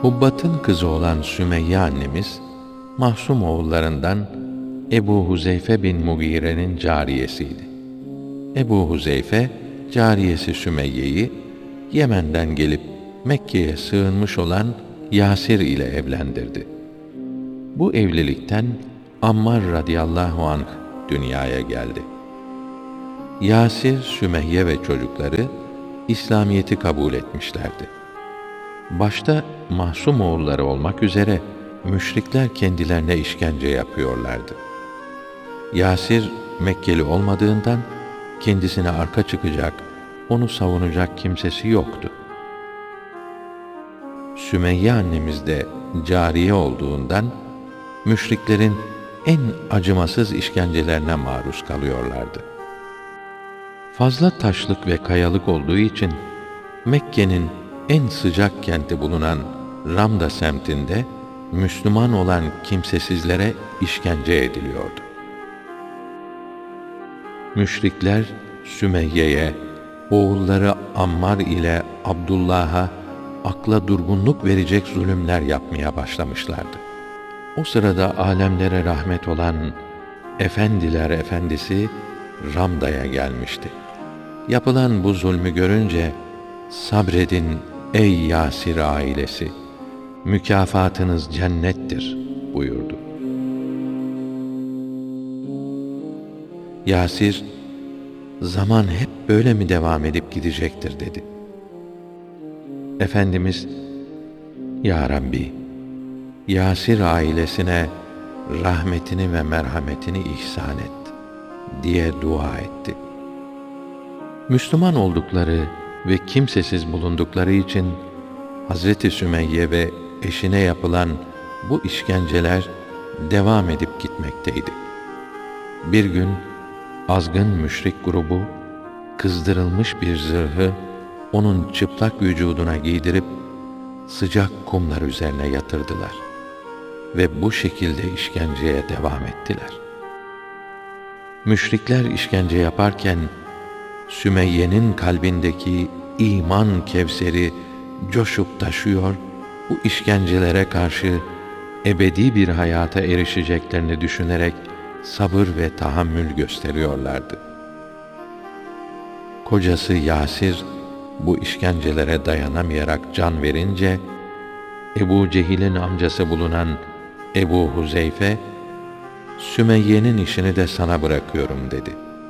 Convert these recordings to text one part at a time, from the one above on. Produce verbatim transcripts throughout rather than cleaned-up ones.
Hubbat'ın kızı olan Sümeyye annemiz, Mahsum oğullarından Ebu Huzeyfe bin Mugire'nin cariyesiydi. Ebu Huzeyfe, cariyesi Sümeyye'yi Yemen'den gelip Mekke'ye sığınmış olan Yasir ile evlendirdi. Bu evlilikten Ammar radıyallahu anh dünyaya geldi. Yasir, Sümeyye ve çocukları İslamiyeti kabul etmişlerdi. Başta Mahsum oğulları olmak üzere müşrikler kendilerine işkence yapıyorlardı. Yasir Mekkeli olmadığından kendisine arka çıkacak, onu savunacak kimsesi yoktu. Sümeyye annemiz de cariye olduğundan müşriklerin en acımasız işkencelerine maruz kalıyorlardı. Fazla taşlık ve kayalık olduğu için Mekke'nin en sıcak kenti bulunan Ramda semtinde Müslüman olan kimsesizlere işkence ediliyordu. Müşrikler Sümeyye'ye, oğulları Ammar ile Abdullah'a akla durgunluk verecek zulümler yapmaya başlamışlardı. O sırada alemlere rahmet olan Efendiler Efendisi Ramda'ya gelmişti. Yapılan bu zulmü görünce, sabredin ey Yasir ailesi, mükafatınız cennettir buyurdu. Yasir, zaman hep böyle mi devam edip gidecektir dedi. Efendimiz, Ya Rabbi, Yasir ailesine rahmetini ve merhametini ihsan et diye dua etti. Müslüman oldukları ve kimsesiz bulundukları için Hazreti Sümeyye ve eşine yapılan bu işkenceler devam edip gitmekteydi. Bir gün azgın müşrik grubu kızdırılmış bir zırhı onun çıplak vücuduna giydirip sıcak kumlar üzerine yatırdılar ve bu şekilde işkenceye devam ettiler. Müşrikler işkence yaparken Sümeyye'nin kalbindeki iman kevseri coşup taşıyor, bu işkencelere karşı ebedi bir hayata erişeceklerini düşünerek sabır ve tahammül gösteriyorlardı. Kocası Yasir bu işkencelere dayanamayarak can verince, Ebu Cehil'in amcası bulunan Ebu Huzeyfe, Sümeyye'nin işini de sana bırakıyorum dedi.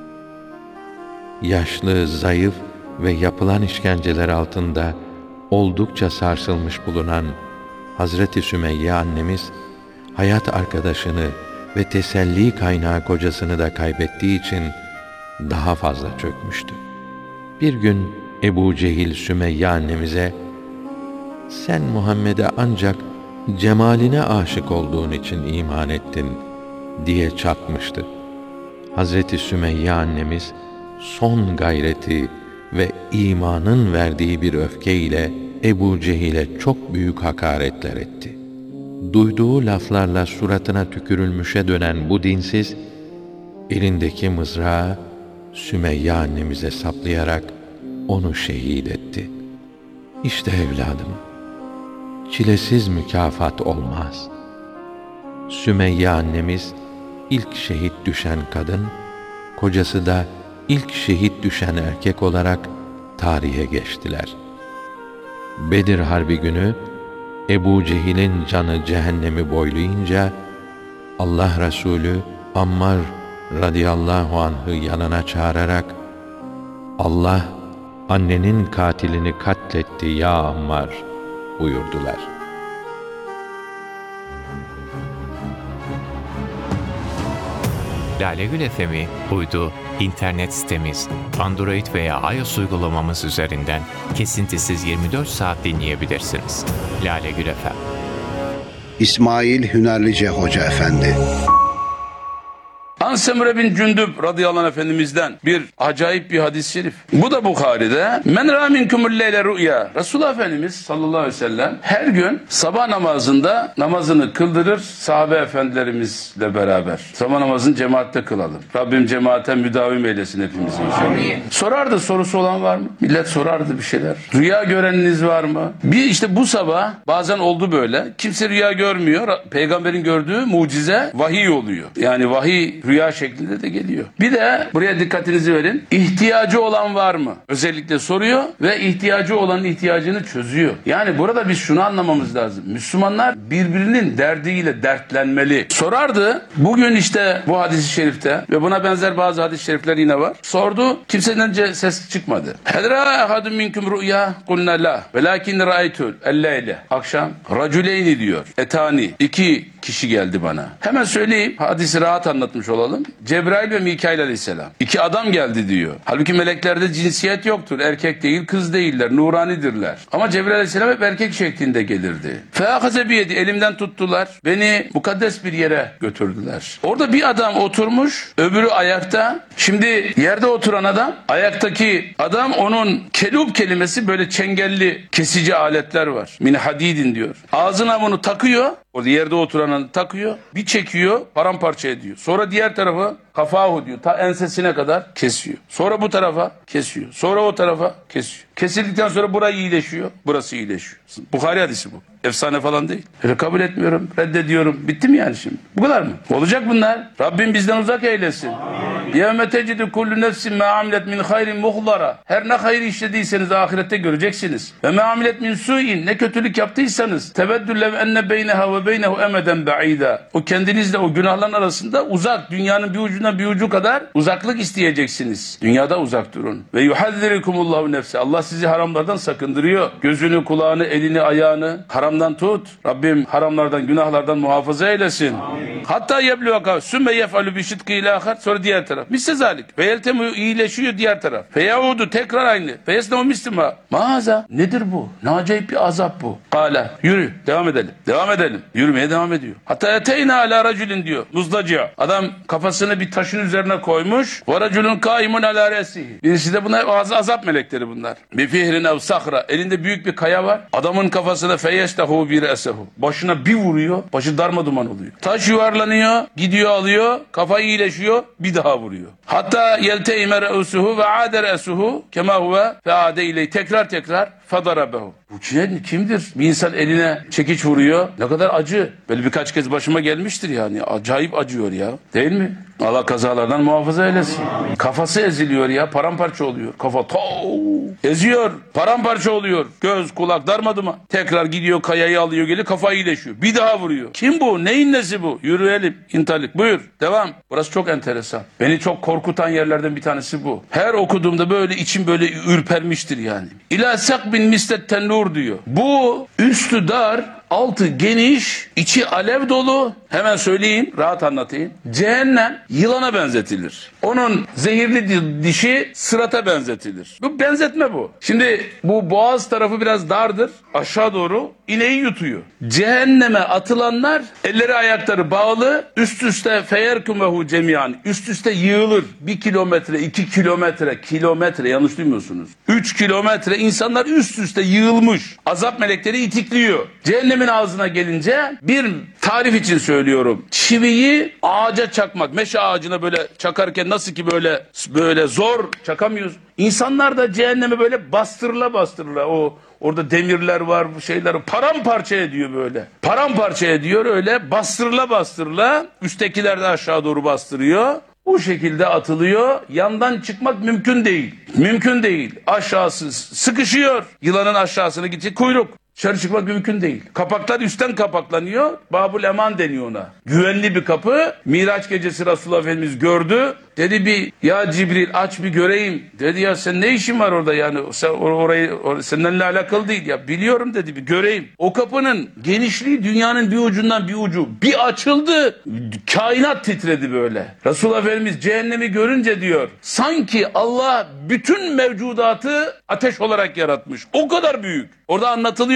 Yaşlı, zayıf ve yapılan işkenceler altında oldukça sarsılmış bulunan Hazreti Sümeyye annemiz, hayat arkadaşını ve teselli kaynağı kocasını da kaybettiği için daha fazla çökmüştü. Bir gün Ebu Cehil Sümeyye annemize, sen Muhammed'e ancak cemaline aşık olduğun için iman ettin diye çatmıştı. Hazreti Sümeyye annemiz son gayreti ve imanın verdiği bir öfkeyle Ebu Cehil'e çok büyük hakaretler etti. Duyduğu laflarla suratına tükürülmüşe dönen bu dinsiz, elindeki mızrağı Sümeyye annemize saplayarak onu şehit etti. İşte evladım, çilesiz mükafat olmaz. Sümeyye annemiz ilk şehit düşen kadın, kocası da ilk şehit düşen erkek olarak tarihe geçtiler. Bedir Harbi günü Ebu Cehil'in canı cehennemi boylayınca Allah Resulü Ammar radıyallahu anh'ı yanına çağırarak Allah annenin katilini katletti ya Ammar buyurdular. Lale Gül F M'i uydu, internet sitemiz, Android veya iOS uygulamamız üzerinden kesintisiz yirmi dört saat dinleyebilirsiniz. Lale Gül F M. İsmail Hünerlice Hoca Efendi. An Semre bin Cündüb radıyallahu anh efendimizden bir acayip bir hadis-i şerif. Bu da Bukhari'de. Men râ minkumul leyle rü'ya. Resulullah Efendimiz sallallahu aleyhi ve sellem her gün sabah namazında namazını kıldırır sahabe efendilerimizle beraber. Sabah namazını cemaatte kılalım. Rabbim cemaate müdavim eylesin hepimizi inşallah. Sorardı, sorusu olan var mı? Millet sorardı bir şeyler. Rüya göreniniz var mı? Bir işte bu sabah bazen oldu böyle. Kimse rüya görmüyor. Peygamberin gördüğü mucize vahiy oluyor. Yani vahiy rüya şeklinde de geliyor. Bir de buraya dikkatinizi verin. İhtiyacı olan var mı? Özellikle soruyor ve ihtiyacı olan ihtiyacını çözüyor. Yani burada biz şunu anlamamız lazım. Müslümanlar birbirinin derdiyle dertlenmeli. Sorardı. Bugün işte bu hadis-i şerifte ve buna benzer bazı hadis-i şerifler yine var. Sordu. Kimseden önce ses çıkmadı. Hel ra'a ahadun minkum rü'ya? Kulna la. Velakin ra'aytul el-leyle. Akşam raculeyni diyor. Etani. İki kişi geldi bana. Hemen söyleyeyim. Hadisi rahat anlatmış olalım. Cebrail ve Mikail aleyhisselam. İki adam geldi diyor. Halbuki meleklerde cinsiyet yoktur. Erkek değil, kız değiller. Nuranidirler. Ama Cebrail aleyhisselam hep erkek şeklinde gelirdi. Fe'ahaze biyedi. Elimden tuttular. Beni mukaddes bir yere götürdüler. Orada bir adam oturmuş. Öbürü ayakta. Şimdi yerde oturan adam, ayaktaki adam onun kelub kelimesi böyle çengelli kesici aletler var. Min hadidin diyor. Ağzına bunu takıyor. Orada yerde oturanı takıyor. Bir çekiyor, paramparça ediyor. Sonra diğer tarafa kafahu diyor. Ta ensesine kadar kesiyor. Sonra bu tarafa kesiyor. Sonra o tarafa kesiyor. Kesildikten sonra burayı iyileşiyor. Burası iyileşiyor. Bukhari hadisi bu. Efsane falan değil. Öyle kabul etmiyorum, reddediyorum. Bitti mi yani şimdi? Bu kadar mı? Olacak bunlar. Rabbim bizden uzak eylesin. يَوْمَ تَجِدُ كُلُّ نَفْسٍ مَا عَمِلَتْ مِنْ خَيْرٍ مُخْلَرًا. Her ne hayır işlediyseniz ahirette göreceksiniz. Ve مَا عَمِلَتْ مِنْ سُوءٍ. Ne kötülük yaptıysanız تَبَدُّ لَوْ اَنَّ بَيْنَهَا وَبَيْنَهُ اَمَدًا بَعِيدًا. O kendinizle o günahların arasında uzak, dünyanın bir ucundan bir ucu kadar uzaklık isteyeceksiniz. Dünyada uzak durun. Ve يُحَذِّرِكُمُ اللّٰهُ نَفْسِ. Allah sizi haramlardan sakındırıyor. Gözünü, kulağını, elini, ayağını haramdan tut. Rabbim haramlardan, günahlardan muhafaza eylesin. Amin. Hatta yebluaka sümme yef'alü bi şidki ila ahar. Sonra diğer taraf. Misle zalik. Ve yeltemu iyileşiyor diğer taraf. Feyaudu tekrar aynı. Feyesnemu mislima. Maaza. Nedir bu? Ne acayip bir azap bu. Kâle. Yürü. Devam edelim. Devam edelim. Yürümeye devam ediyor. Hatta eteyna ala raculin diyor. Muzdacia. Adam kafasını bir taşın üzerine koymuş. Ve raculun kaimun ala resihi. Birisi de bunlar az azap melekleri bunlar. Bi fihrin ev sahra. Elinde büyük bir kaya var. Adamın kafasına feyestehu bir esehu. Başına bir vuruyor. Başı darmaduman oluyor. Taş yuvarlanıyor. Gidiyor alıyor. Kafayı iyileşiyor. Bir daha vuruyor. Hatta yelteyme re'usuhu ve ade re'usuhu kema huve fe ade iley. Tekrar tekrar fadarabehu. Bu kimdir? Bir insan eline çekiç vuruyor. Ne kadar acı. Böyle birkaç kez başıma gelmiştir yani. Acayip acıyor ya. Değil mi? Allah kazalardan muhafaza eylesin. Kafası eziliyor ya. Paramparça oluyor. Kafa tooo. Eziyor. Paramparça oluyor. Göz, kulak darmadıma. Tekrar gidiyor kayayı alıyor geliyor. Kafayı iyileşiyor. Bir daha vuruyor. Kim bu? Neyin nesi bu? Yürüyelim. İntalik. Buyur. Devam. Burası çok enteresan. Beni çok korkutan yerlerden bir tanesi bu. Her okuduğumda böyle içim böyle ürpermiştir yani. İlâ sekbin mislet tennur diyor. Bu üstü dar, altı geniş, içi alev dolu. Hemen söyleyeyim, rahat anlatayım. Cehennem yılana benzetilir. Onun zehirli dişi sırata benzetilir. Bu benzetme bu. Şimdi bu boğaz tarafı biraz dardır. Aşağı doğru ineği yutuyor. Cehenneme atılanlar elleri ayakları bağlı, üst üste feyerkumehu cemiyan. Üst üste yığılır. Bir kilometre, iki kilometre, kilometre yanlış duymuyorsunuz. Üç kilometre insanlar üst üste yığılmış. Azap melekleri itikliyor. Cehennemin ağzına gelince bir tarif için söylüyorum. Çiviyi ağaca çakmak. Meşe ağacına böyle çakarken nasıl ki böyle böyle zor çakamıyoruz. İnsanlar da cehenneme böyle bastırıla bastırıla o orada demirler var, bu şeyler paramparça ediyor böyle. Paramparça ediyor öyle bastırıla bastırıla. Üsttekiler de aşağı doğru bastırıyor. Bu şekilde atılıyor. Yandan çıkmak mümkün değil. Mümkün değil. Aşağısı sıkışıyor. Yılanın aşağısına gidecek kuyruk. Dışarı çıkmak mümkün değil. Kapaklar üstten kapaklanıyor. Babul Eman deniyor ona. Güvenli bir kapı. Miraç gecesi Resulullah Efendimiz gördü. Dedi bir ya Cibril aç bir göreyim. Dedi ya sen ne işin var orada yani sen orayı or, seninle alakalı değil ya. Biliyorum dedi bir göreyim. O kapının genişliği dünyanın bir ucundan bir ucu. Bir açıldı. Kainat titredi böyle. Resulullah Efendimiz cehennemi görünce diyor. Sanki Allah bütün mevcudatı ateş olarak yaratmış. O kadar büyük. Orada anlatılıyor.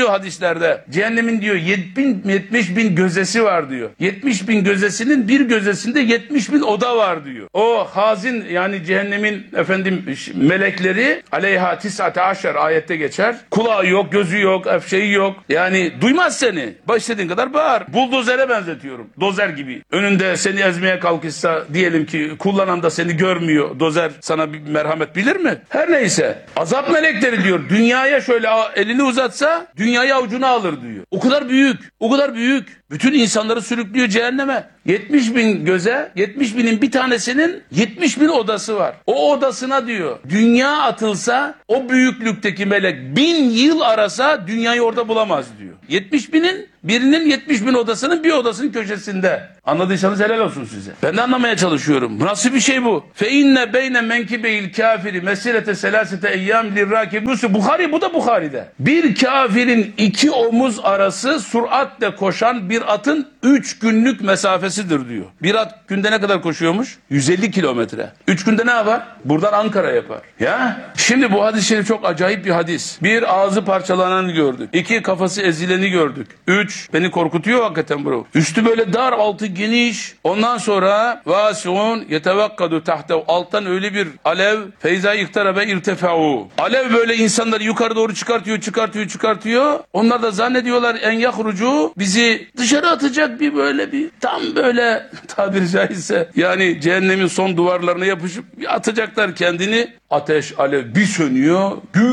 diyor hadislerde? Cehennemin diyor yetmiş bin gözesi var diyor. yetmiş bin gözesinin bir gözesinde yetmiş bin oda var diyor. O hazin yani cehennemin efendim melekleri aleyha tis'ate aşer ayette geçer. Kulağı yok, gözü yok, şeyi yok. Yani duymaz seni. İstediğin kadar bağır. Buldozere benzetiyorum. Dozer gibi. Önünde seni ezmeye kalkışsa diyelim ki kullanan da seni görmüyor. Dozer sana bir merhamet bilir mi? Her neyse. Azap melekleri diyor. Dünyaya şöyle elini uzatsa dünyayı avucuna alır diyor. O kadar büyük. O kadar büyük. Bütün insanları sürüklüyor cehenneme. yetmiş bin göze, yetmiş binin bir tanesinin yetmiş bin odası var. O odasına diyor dünya atılsa o büyüklükteki melek bin yıl arasa dünyayı orada bulamaz diyor. yetmiş binin birinin yetmiş bin odasının bir odasının köşesinde. Anladıysanız helal olsun size. Ben de anlamaya çalışıyorum. Nasıl bir şey bu? Fe inne beyne menkibeyil kafiri mesilete selasete eyyam lirrakib. Bukhari, bu da Bukhari'de. Bir kafirin iki omuz arası süratle koşan bir atın üç günlük mesafesidir diyor. Bir at günde ne kadar koşuyormuş? yüz elli kilometre. üç günde ne yapar? Buradan Ankara yapar. Ya? Şimdi bu hadis-i şerif çok acayip bir hadis. Bir, ağzı parçalananı gördük. İki, kafası ezileni gördük. Üç, beni korkutuyor hakikaten bu. Üstü böyle dar, altı geniş. Ondan sonra vasiun yetevakkadu tahtev. Alttan öyle bir alev feyza iktarabe irtefa'u. Alev böyle insanları yukarı doğru çıkartıyor, çıkartıyor, çıkartıyor. Onlar da zannediyorlar en yahrucu bizi dışarı atacak bir böyle bir tam böyle tabiri caizse yani cehennemin son duvarlarına yapışıp atacaklar kendini. Ateş, alev bir sönüyor.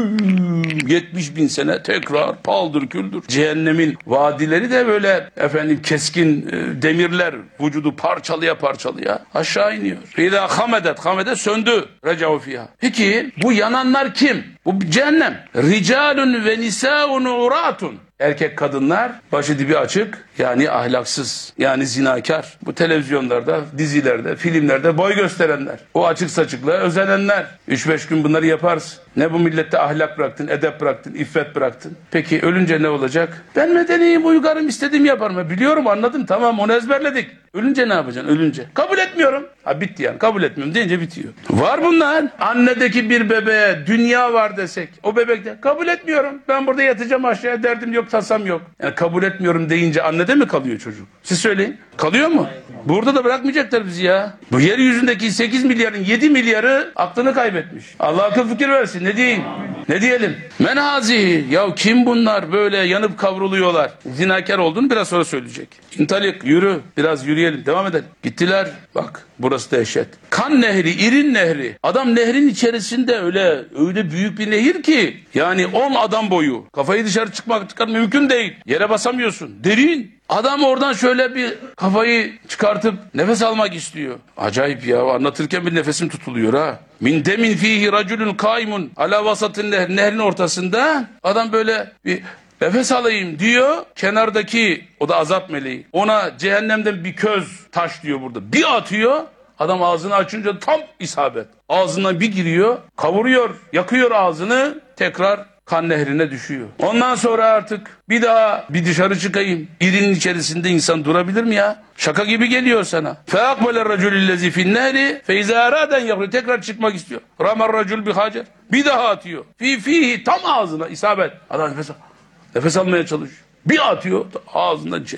Güm, yetmiş bin sene tekrar paldır küldür. Cehennemin vadileri de böyle efendim keskin e, demirler vücudu parçalıya parçalıya aşağı iniyor. İzâ hamedet, hamede söndü. Recav fiha. Peki bu yananlar kim? Bu cehennem. Ricalun ve nisâun uratun. Erkek kadınlar başı dibi açık yani ahlaksız yani zinakar. Bu televizyonlarda, dizilerde, filmlerde boy gösterenler. O açık saçıklığa özenenler. üç beş gün bunları yaparsın. Ne bu millette ahlak bıraktın, edep bıraktın, iffet bıraktın. Peki ölünce ne olacak? Ben medeniyim, uygarım, istediğimi yaparım. Biliyorum, anladım, tamam, onu ezberledik. Ölünce ne yapacaksın? Ölünce. Kabul etmiyorum. Ha bitti yani. Kabul etmiyorum deyince bitiyor. Var bunlar. Annedeki bir bebeğe dünya var desek. O bebek de kabul etmiyorum. Ben burada yatacağım aşağıya, derdim yok, tasam yok. Yani kabul etmiyorum deyince annede mi kalıyor çocuk? Siz söyleyin. Kalıyor mu? Burada da bırakmayacaklar bizi ya. Bu yeryüzündeki sekiz milyarın yedi milyarı aklını kaybetmiş. Allah akıl fikir versin. Ne diyeyim? Ne diyelim? Menhazihi. Ya kim bunlar böyle yanıp kavruluyorlar? Zinakar olduğunu biraz sonra söyleyecek. İntalik yürü. Biraz yürüyelim. Devam edelim. Gittiler. Bak burası dehşet. Kan nehri, İrin nehri. Adam nehrin içerisinde öyle öyle büyük bir nehir ki yani on adam boyu. Kafayı dışarı çıkmak çıkar mümkün değil. Yere basamıyorsun. Derin. Adam oradan şöyle bir kafayı çıkartıp nefes almak istiyor. Acayip ya, anlatırken bir nefesim tutuluyor ha. Min demin fihi raculun kaimun ala vasatın nehr, nehrin ortasında adam böyle bir nefes alayım diyor. Kenardaki o da azap meleği. Ona cehennemden bir köz taş diyor burada. Bir atıyor. Adam ağzını açınca tam isabet. Ağzına bir giriyor, kavuruyor, yakıyor ağzını, tekrar kan nehrine düşüyor. Ondan sonra artık bir daha bir dışarı çıkayım. İrinin içerisinde insan durabilir mi ya? Şaka gibi geliyor sana. Feakbele raculillezi finnehri feyzâraden yapıyor. Tekrar çıkmak istiyor. Ramar racul bi hacer. Bir daha atıyor. Fi fihi tam ağzına isabet. Adam nefes, nefes almaya çalışıyor. Bir atıyor ağzından içeri.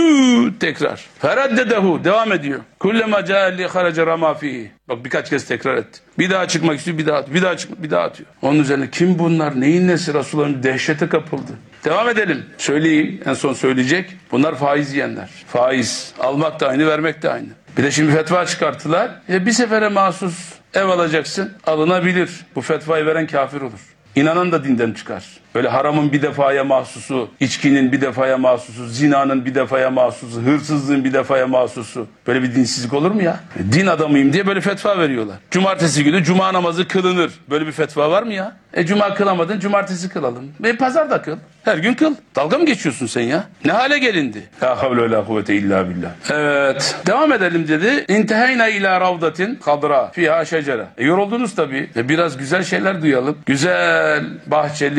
Kü tekrar. Feraddedehu devam ediyor. Kullema ca'alli haraca rama fihi. Bak birkaç kez tekrar etti. Bir daha çıkmak istiyor, bir daha atıyor. Bir daha çıkmak, bir daha atıyor. Onun üzerine kim bunlar? Neyin nesi? Resulullah'ın dehşete kapıldı. Devam edelim. Söyleyeyim. En son söyleyecek. Bunlar faiz yiyenler. Faiz. Almak da aynı, vermek de aynı. Bir de şimdi fetva çıkarttılar. E bir sefere mahsus ev alacaksın. Alınabilir. Bu fetvayı veren kafir olur. İnanan da dinden çıkar. Böyle haramın bir defaya mahsusu, içkinin bir defaya mahsusu, zinanın bir defaya mahsusu, hırsızlığın bir defaya mahsusu. Böyle bir dinsizlik olur mu ya? Din adamıyım diye böyle fetva veriyorlar. Cumartesi günü cuma namazı kılınır. Böyle bir fetva var mı ya? E cuma kılamadın, cumartesi kılalım. E pazar da kıl. Her gün kıl. Dalga mı geçiyorsun sen ya? Ne hale gelindi? La havle ve la kuvvete illa billah. Evet. Devam edelim dedi. İnteheyna ila ravdatin kadra fiha şecere. E yoruldunuz tabii. E biraz güzel şeyler duyalım. Güzel, bahçeli,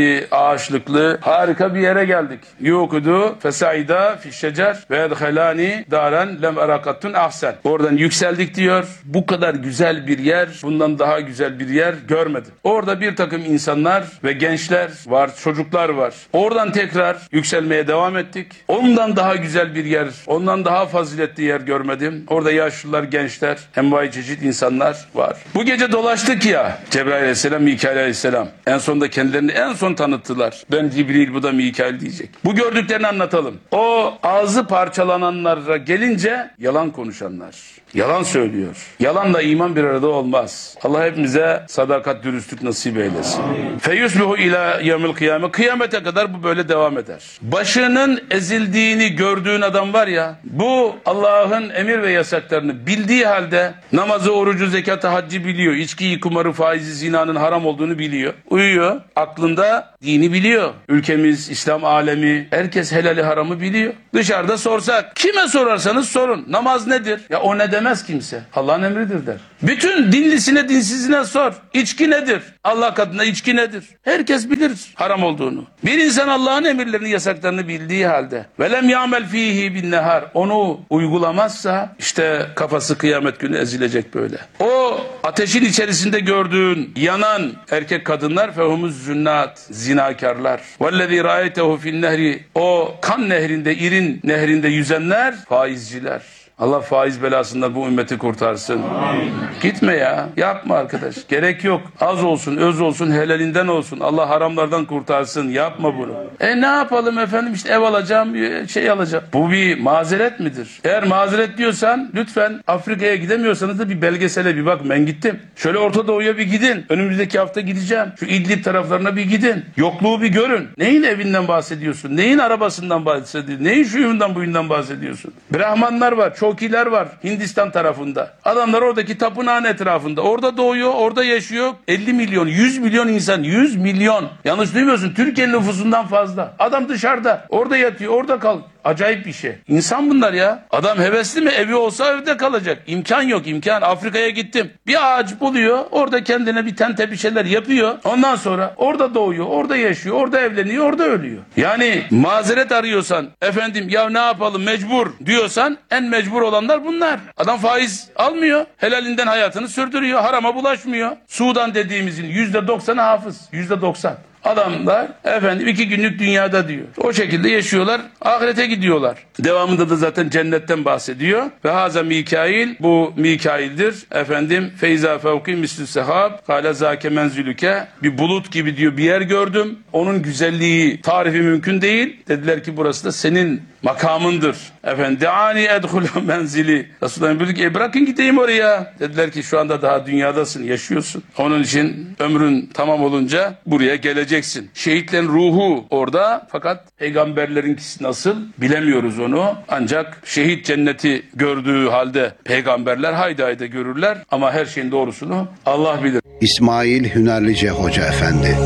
ağaçlıklı harika bir yere geldik. Yukudu fesaida fişşecer ve edhelani daren lem erakattun ahsen. Oradan yükseldik diyor. Bu kadar güzel bir yer, bundan daha güzel bir yer görmedim. Orada bir takım insanlar ve gençler var, çocuklar var. Oradan tekrar yükselmeye devam ettik. Ondan daha güzel bir yer, ondan daha faziletli yer görmedim. Orada yaşlılar, gençler, envai çeşit insanlar var. Bu gece dolaştık ya, Cebrail aleyhisselam, Mikail aleyhisselam. En sonunda kendilerini en son tanıttılar. Ben Cibril, bu da Mikail diyecek. Bu gördüklerini anlatalım. O ağzı parçalananlara gelince yalan konuşanlar. Yalan söylüyor. Yalanla iman bir arada olmaz. Allah hepimize sadakat, dürüstlük nasip eylesin. Feyusbihu ila yevmil kıyame. Kıyamete kadar bu böyle devam eder. Başının ezildiğini gördüğün adam var ya, bu Allah'ın emir ve yasaklarını bildiği halde namazı, orucu, zekatı, haccı biliyor. İçkiyi, kumarı, faizi, zinanın haram olduğunu biliyor. Uyuyor. Aklında dini biliyor. Ülkemiz, İslam alemi, herkes helali haramı biliyor. Dışarıda sorsak, kime sorarsanız sorun. Namaz nedir? Ya o ne demez kimse. Allah'ın emridir der. Bütün dinlisine, dinsizine sor. İçki nedir? Allah katında içki nedir? Herkes bilir haram olduğunu. Bir insan Allah'ın emirlerini, yasaklarını bildiği halde velem ya'mel fihi bin nehar, onu uygulamazsa işte kafası kıyamet günü ezilecek böyle. O ateşin içerisinde gördüğün yanan erkek kadınlar fehumuz zünnat, zinakarlar. Vellezî râetehu fin nehri, o kan nehrinde, irin nehrinde yüzenler faizciler. Allah faiz belasından bu ümmeti kurtarsın. Amin. Gitme ya. Yapma arkadaş. Gerek yok. Az olsun, öz olsun, helalinden olsun. Allah haramlardan kurtarsın. Yapma bunu. E ne yapalım efendim, işte ev alacağım, şey alacağım. Bu bir mazeret midir? Eğer mazeret diyorsan lütfen Afrika'ya gidemiyorsanız da bir belgesele bir bak. Ben gittim. Şöyle Orta Doğu'ya bir gidin. Önümüzdeki hafta gideceğim. Şu İdlib taraflarına bir gidin. Yokluğu bir görün. Neyin evinden bahsediyorsun? Neyin arabasından bahsediyorsun? Neyin şuyundan buyundan bahsediyorsun? Brahmanlar var. Çokiler var Hindistan tarafında. Adamlar oradaki tapınağın etrafında. Orada doğuyor, orada yaşıyor. elli milyon, yüz milyon insan. yüz milyon. Yanlış duymuyorsun. Türkiye nüfusundan fazla. Adam dışarıda. Orada yatıyor, orada kal. Acayip bir şey. İnsan bunlar ya. Adam hevesli mi? Evi olsa evde kalacak. İmkan yok, imkan. Afrika'ya gittim. Bir ağaç buluyor. Orada kendine bir tente bir şeyler yapıyor. Ondan sonra orada doğuyor, orada yaşıyor, orada evleniyor, orada ölüyor. Yani mazeret arıyorsan, efendim ya ne yapalım mecbur diyorsan, en mecbur olanlar bunlar. Adam faiz almıyor. Helalinden hayatını sürdürüyor. Harama bulaşmıyor. Sudan dediğimizin yüzde doksanı hafız. Yüzde doksan. Adamlar efendim iki günlük dünyada diyor. O şekilde yaşıyorlar. Ahirete gidiyorlar. Devamında da zaten cennetten bahsediyor. Ve haza Mikail, bu Mikail'dir. Efendim feyza fevki mislü sehab kâle zâke menzülüke, bir bulut gibi diyor bir yer gördüm. Onun güzelliği tarifi mümkün değil. Dediler ki burası da senin makamındır. Efendim deani edhulu menzili. Resulullah buyurdu ki e bırakın gideyim oraya. Dediler ki şu anda daha dünyadasın, yaşıyorsun. Onun için ömrün tamam olunca buraya geleceksin. Şehitlerin ruhu orada, fakat peygamberlerinkisi nasıl bilemiyoruz onu. Ancak şehit cenneti gördüğü halde peygamberler haydi haydi görürler ama her şeyin doğrusunu Allah bilir. İsmail Hünerlice Hoca Efendi.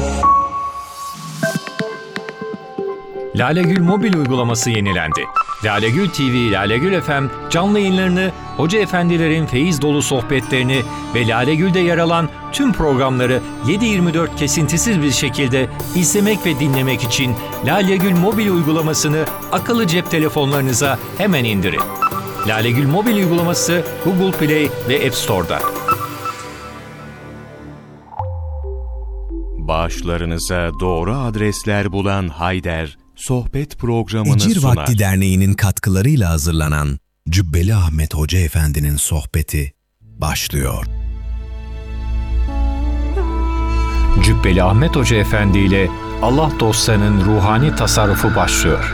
Lalegül mobil uygulaması yenilendi. Lalegül T V, Lalegül F M canlı yayınlarını, hoca efendilerin feyiz dolu sohbetlerini ve Lalegül'de yer alan tüm programları yedi yirmi dört kesintisiz bir şekilde izlemek ve dinlemek için Lalegül mobil uygulamasını akıllı cep telefonlarınıza hemen indirin. Lalegül mobil uygulaması Google Play ve App Store'da. Bağışlarınıza doğru adresler bulan Hayder, sohbet programını İcir sunar. Vakti Derneği'nin katkılarıyla hazırlanan Cübbeli Ahmet Hoca Efendi'nin sohbeti başlıyor. Cübbeli Ahmet Hoca Efendi ile Allah dostlarının ruhani tasarrufu başlıyor.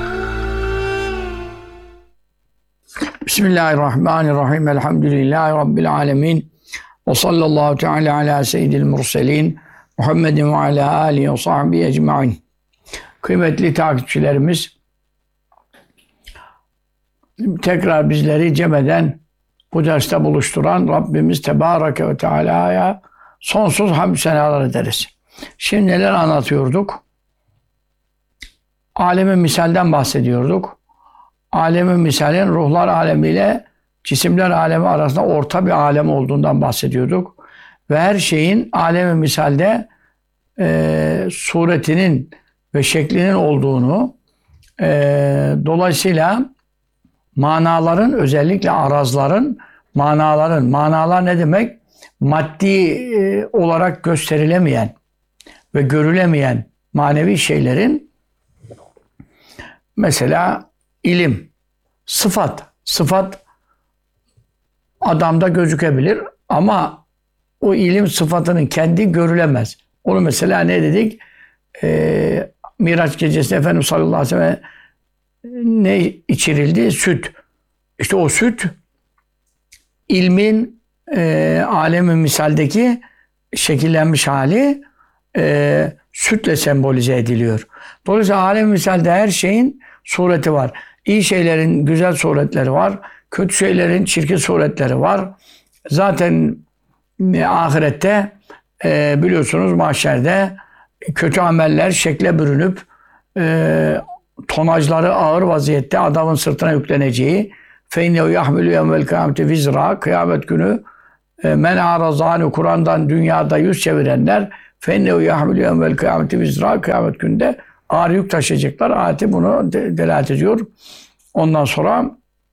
Bismillahirrahmanirrahim. Elhamdülillahi Rabbil alemin. Ve sallallahu teala ala seyyidil murselin. Muhammedin ve ala alihi ve sahbihi ecmain. Kıymetli takipçilerimiz, tekrar bizleri cemeden bu derste buluşturan Rabbimiz Tebareke ve Teala'ya sonsuz hamd senalar ederiz. Şimdi neler anlatıyorduk? Alem-i misalden bahsediyorduk. Alem-i misalin ruhlar alemiyle cisimler alemi arasında orta bir alem olduğundan bahsediyorduk. Ve her şeyin alem-i misalde e, suretinin ve şeklinin olduğunu, e, dolayısıyla manaların, özellikle arazların, manaların, manalar ne demek? Maddi e, olarak gösterilemeyen ve görülemeyen manevi şeylerin, mesela ilim, sıfat. Sıfat adamda gözükebilir ama o ilim sıfatının kendi görülemez. Onu mesela ne dedik? Ee, Miraç gecesinde Efendimiz sallallahu aleyhi ve sellem ne içirildi? Süt. İşte o süt ilmin e, alemi misaldeki şekillenmiş hali e, sütle sembolize ediliyor. Dolayısıyla alem misalde her şeyin sureti var. İyi şeylerin güzel suretleri var. Kötü şeylerin çirkin suretleri var. Zaten e, ahirette e, biliyorsunuz mahşerde kötü ameller şekle bürünüp e, tonajları ağır vaziyette adamın sırtına yükleneceği فَاِنَّهُ يَحْمِلُ يَوْمَ الْقِيَامَةِ vizra kıyamet günü e, men arazani Kur'an'dan dünyada yüz çevirenler فَاِنَّهُ يَحْمِلُ يَوْمَ الْقِيَامَةِ vizra kıyamet günde ağır yük taşıyacaklar. Ayeti bunu de, delalet ediyor. Ondan sonra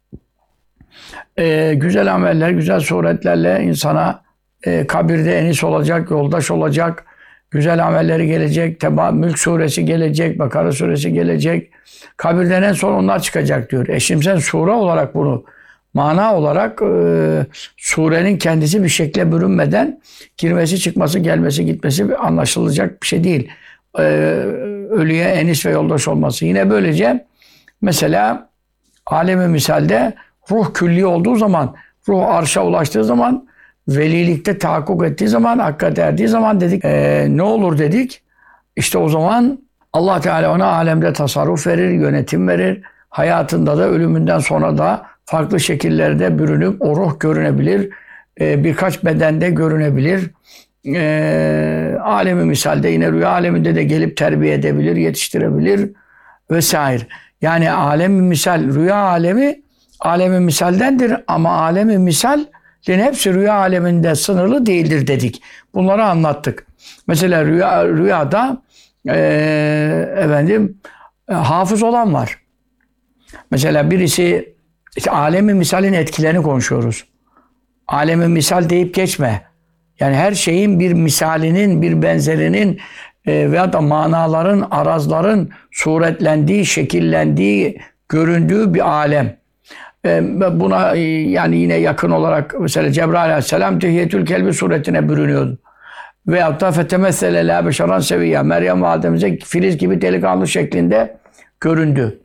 e, güzel ameller, güzel suretlerle insana e, kabirde enis olacak, yoldaş olacak, güzel amelleri gelecek, Teba, Mülk suresi gelecek, Bakara suresi gelecek. Kabirden en son onlar çıkacak diyor. E şimdi sen sure olarak bunu, mana olarak e, surenin kendisi bir şekle bürünmeden girmesi, çıkması, gelmesi, gitmesi anlaşılacak bir şey değil. E, ölüye enis ve yoldaş olması. Yine böylece mesela alemi misalde ruh külli olduğu zaman, ruh arşa ulaştığı zaman, velilikte tahakkuk ettiği zaman, hakkat erdiği zaman dedik e, ne olur dedik. İşte o zaman Allah Teala ona alemde tasarruf verir, yönetim verir. Hayatında da ölümünden sonra da farklı şekillerde bürünüp o ruh görünebilir. E, birkaç bedende görünebilir. E, alemi misalde yine rüya aleminde de gelip terbiye edebilir, yetiştirebilir vesaire. Yani alemi misal, rüya alemi alemi misaldendir ama alemi misalin hepsi rüya aleminde sınırlı değildir dedik. Bunları anlattık. Mesela rüya, rüyada e, efendim e, hafız olan var. Mesela birisi işte alemi misalin etkilerini konuşuyoruz. Alemi misal deyip geçme. Yani her şeyin bir misalinin, bir benzerinin e, veya da manaların, arazların suretlendiği, şekillendiği, göründüğü bir alem. Buna yani yine yakın olarak mesela Cebrail aleyhisselam Dihyetül Kelbi suretine bürünüyordu. Veyahut da fetemessele la beşeran seviyya Meryem validemize filiz gibi delikanlı şeklinde göründü.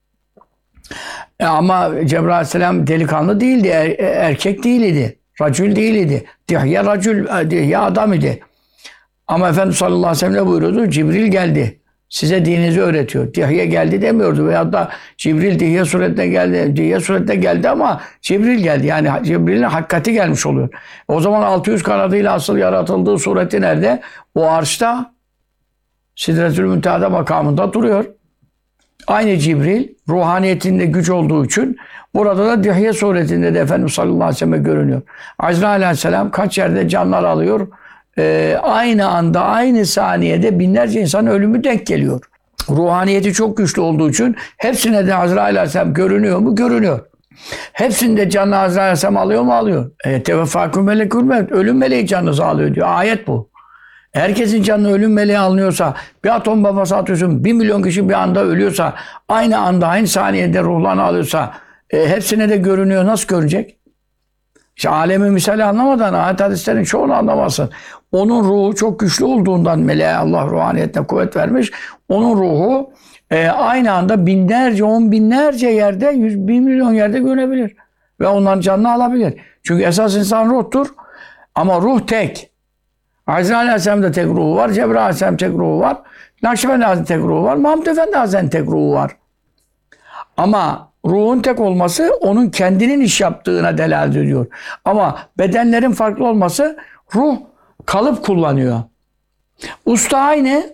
E ama Cebrail aleyhisselam delikanlı değildi, er, erkek değildi, racül değildi. Dihye racül, Dihye adam idi. Ama Efendimiz sallallahu aleyhi ve sellem ne buyuruyordu? Cibril geldi. Size dininizi öğretiyor. Dihye geldi demiyordu. Veyahut da Cibril Dihye suretine geldi. Dihye suretine geldi ama Cibril geldi. Yani Cibril'in hakikati gelmiş oluyor. O zaman altı yüz kanadıyla asıl yaratıldığı sureti nerede? O arşta Sidretül Münteha'da makamında duruyor. Aynı Cibril ruhaniyetinde güç olduğu için burada da Dihye suretinde de Efendimiz sallallahu aleyhi ve sellem'e görünüyor. Azrail aleyhisselam kaç yerde canlar alıyor. Ee, aynı anda, aynı saniyede binlerce insanın ölümü denk geliyor. Ruhaniyeti çok güçlü olduğu için hepsine de Azrail aleyhisselam görünüyor mu? Görünüyor. Hepsinde canlı Azrail aleyhisselam alıyor mu? Alıyor. E, Teveffâküm melekül mevt. Ölüm meleği canınızı alıyor diyor. Ayet bu. Herkesin canını ölüm meleği alınıyorsa, bir atom bombası atıyorsun, bir milyon kişi bir anda ölüyorsa, aynı anda, aynı saniyede ruhlarını alıyorsa, e, hepsine de görünüyor. Nasıl görecek? İşte alemi misali anlamadan ayet hadislerin çoğunu anlamazsın. Onun ruhu çok güçlü olduğundan meleğe Allah ruhaniyetine kuvvet vermiş. Onun ruhu e, aynı anda binlerce, on binlerce yerde, yüz bin milyon yerde görebilir. Ve onların canını alabilir. Çünkü esas insan ruhtur. Ama ruh tek. Azrail Aleyhisselam'da tek ruhu var. Cebrail Aleyhisselam tek ruhu var. Nakşibendi Hazretleri tek ruhu var. Mahmud Efendi Hazretleri tek ruhu var. Ama ruhun tek olması onun kendinin iş yaptığına delalet ediyor. Ama bedenlerin farklı olması ruh kalıp kullanıyor. Usta aynı.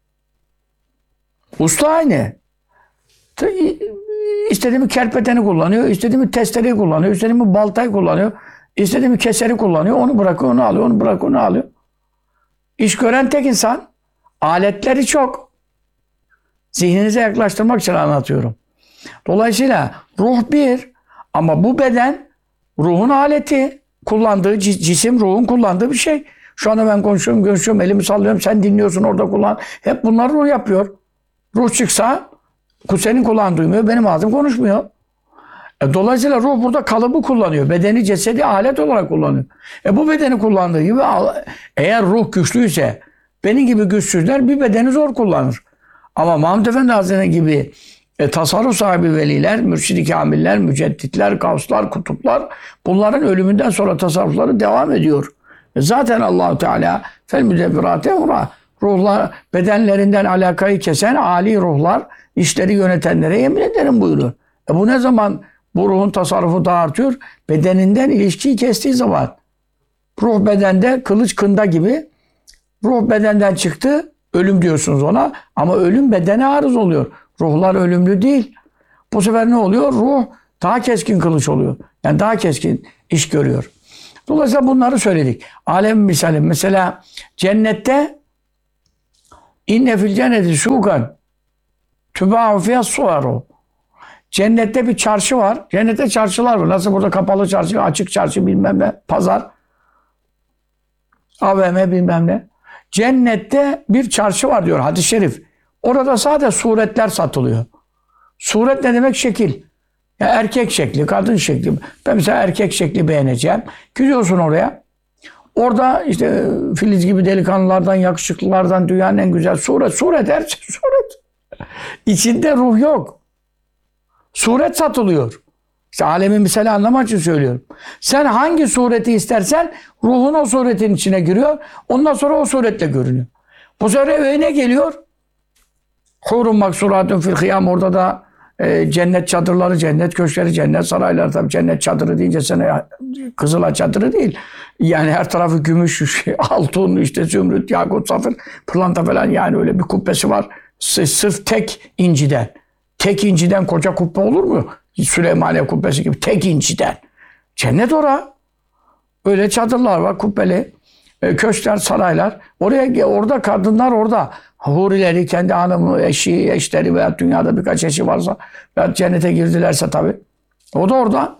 Usta aynı. İstediğimi kerpeteni kullanıyor, istediğimi testereyi kullanıyor, istediğimi baltayı kullanıyor, istediğimi keseri kullanıyor, onu bırakıyor, onu alıyor, onu bırakıyor, onu alıyor. İş gören tek insan, aletleri çok. Zihninize yaklaştırmak için anlatıyorum. Dolayısıyla ruh bir ama bu beden ruhun aleti. Kullandığı cisim ruhun kullandığı bir şey. Şu anda ben konuşuyorum, görüşüyorum, elimi sallıyorum, sen dinliyorsun, orada kullan. Hep bunlar ruh yapıyor. Ruh çıksa senin kulağın duymuyor, benim ağzım konuşmuyor. E, dolayısıyla ruh burada kalıbı kullanıyor. Bedeni, cesedi alet olarak kullanıyor. E bu bedeni kullandığı gibi eğer ruh güçlüyse benim gibi güçsüzler bir bedeni zor kullanır. Ama Mahmud Efendi Hazretleri gibi e, tasarruf sahibi veliler, mürşid-i kamiller, mücedditler, gavslar, kutuplar bunların ölümünden sonra tasarrufları devam ediyor. E, zaten Allah-u Teala fel müdebbirate emra ruhlar bedenlerinden alakayı kesen âli ruhlar işleri yönetenlere yemin ederim buyuruyor. E, bu ne zaman bu ruhun tasarrufu da artıyor? Bedeninden ilişkiyi kestiği zaman. Ruh bedende kılıç kında gibi. Ruh bedenden çıktı. Ölüm diyorsunuz ona. Ama ölüm bedene arız oluyor. Ruhlar ölümlü değil. Bu sefer ne oluyor? Ruh daha keskin kılıç oluyor. Yani daha keskin iş görüyor. Dolayısıyla bunları söyledik. Alem misali. Mesela cennette inne fil cenneti sukan tübâhu fiyas suaru. Cennette bir çarşı var. Cennette çarşılar var. Nasıl burada kapalı çarşı, açık çarşı bilmem ne, pazar, A V M bilmem ne. Cennette bir çarşı var diyor hadis-i şerif. Orada sadece suretler satılıyor. Suret ne demek? Şekil. Ya erkek şekli, kadın şekli. Ben mesela erkek şekli beğeneceğim. Gidiyorsun oraya. Orada işte Filiz gibi delikanlılardan, yakışıklılardan dünyanın en güzel suret. Suret, her şey suret. İçinde ruh yok. Suret satılıyor. İşte alemin misali anlamak için söylüyorum. Sen hangi sureti istersen ruhun o suretin içine giriyor. Ondan sonra o suretle görünüyor. Bu sefer eve ne geliyor? Hurun maksuratun fil hıyam. Orada da e, cennet çadırları, cennet köşkleri, cennet sarayları. Tabii cennet çadırı deyince sana Kızılay çadırı değil. Yani her tarafı gümüş, altın, işte zümrüt, yakut, safir, pırlanta falan, yani öyle bir kubbesi var. Sırf tek inciden. Tek inciden koca kubbe olur mu? Süleymaniye kubbesi gibi tek inciden. Cennet ora. Öyle çadırlar var, kubbeli. E, köşkler, saraylar. Oraya, orada kadınlar orada. Hurileri, kendi hanımı, eşi, eşleri veya dünyada birkaç eşi varsa veya cennete girdilerse tabii. O da orada.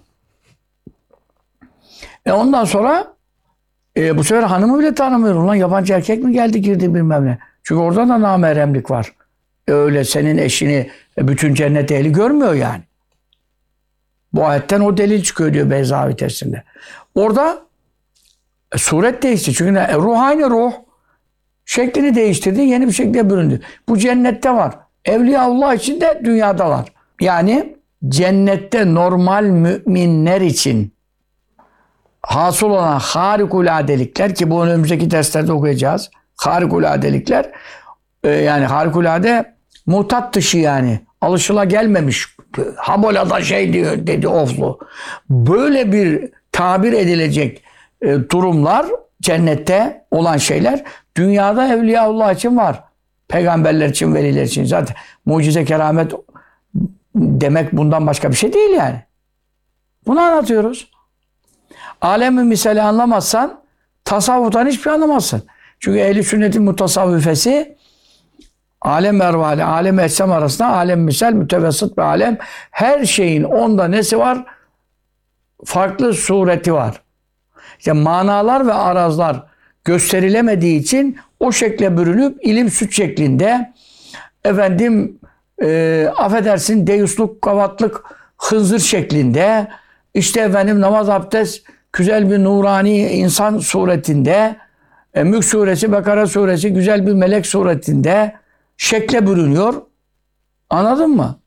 E ondan sonra e, bu sefer hanımı bile tanımıyor. Ulan yabancı erkek mi geldi girdi bilmem ne. Çünkü orada da namahremlik var. E, öyle senin eşini e, bütün cennet ehli görmüyor yani. Bu ayetten o delil çıkıyor diyor Beyzavi tefsirinde. Orada e, suret değişti. Çünkü ne? E, ruh aynı ruh. Şeklini değiştirdi, yeni bir şekilde büründü. Bu cennette var. Evliyaullah için de dünyada var. Yani cennette normal müminler için hasıl olan harikuladelikler, ki bunu önümüzdeki derslerde okuyacağız. Harikuladelikler e, yani harikulade mutat dışı, yani alışıla gelmemiş. Habolada şey diyor dedi Oflu. Böyle bir tabir edilecek e, durumlar, cennette olan şeyler dünyada Evliyaullah için var. Peygamberler için, veliler için. Zaten mucize, keramet demek bundan başka bir şey değil yani. Bunu anlatıyoruz. Alem-i misali anlamazsan tasavvuftan hiçbir şey anlamazsın. Çünkü ehl-i sünnetin mutasavvifesi alem ervali, alem etsem arasında alem misal, mütevessit bir alem. Her şeyin onda nesi var? Farklı sureti var. İşte manalar ve arazlar gösterilemediği için o şekle bürünüp ilim süt şeklinde, efendim e, affedersin deyusluk, gavatlık, hınzır şeklinde, işte efendim namaz, abdest, güzel bir nurani insan suretinde, e, Mülk suresi, Bekara suresi, güzel bir melek suretinde şekle bürünüyor. Anladın mı?